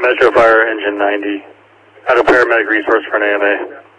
Metro Fire, engine 90. Out of paramedic resource for an AMA.